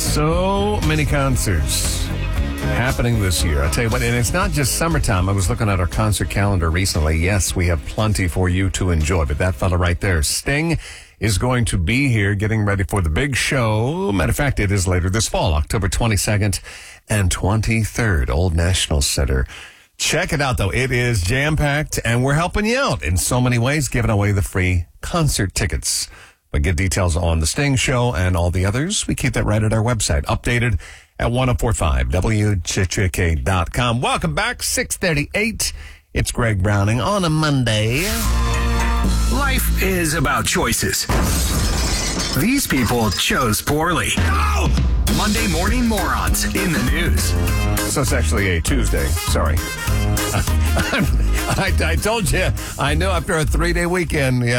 So many concerts happening this year. I tell you what, and it's not just summertime. I was looking at our concert calendar recently. Yes, we have plenty for you to enjoy, but that fella right there, Sting, is going to be here getting ready for the big show. Matter of fact, it is later this fall, October 22nd and 23rd, Old National Center. Check it out, though. It is jam-packed, and we're helping you out in so many ways, giving away the free concert tickets. But get details on the Sting show and all the others. We keep that right at our website, updated at 1045wchk.com. Welcome back, 6:38. It's Greg Browning on a Monday. Life is about choices. These people chose poorly. Oh! Monday Morning Morons in the news. So it's actually a Tuesday. Sorry. I told you, I know after a 3-day weekend, yeah.